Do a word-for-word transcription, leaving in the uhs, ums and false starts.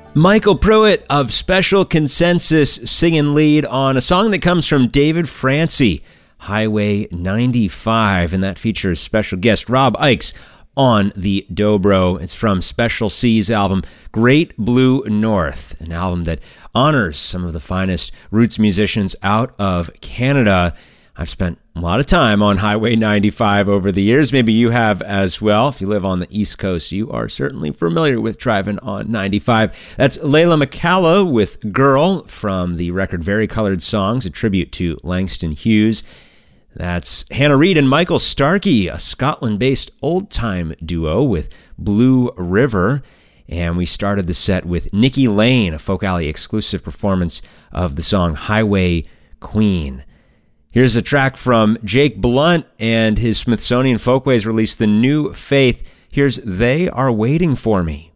Michael Pruitt of Special Consensus singing lead on a song that comes from David Francie, Highway ninety-five, and that features special guest Rob Ickes on the dobro. It's from Special C's album Great Blue North, an album that honors some of the finest roots musicians out of Canada. I've spent a lot of time on Highway ninety-five over the years. Maybe you have as well. If you live on the East Coast, you are certainly familiar with driving on ninety-five. That's Layla McCalla with Girl from the record Very Colored Songs, a tribute to Langston Hughes. That's Hannah Reid and Michael Starkey, a Scotland-based old-time duo with Blue River. And we started the set with Nikki Lane, a Folk Alley exclusive performance of the song Highway Queen. Here's a track from Jake Blunt and his Smithsonian Folkways release, The New Faith. Here's They Are Waiting For Me.